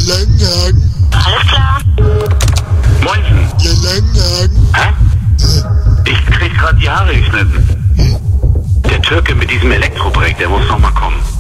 Langenhagen. Alles klar. Moinsen. Ja, Langenhagen. Hä? Ich krieg grad die Haare geschnitten. Der Türke mit diesem Elektrobrett, der muss noch mal kommen.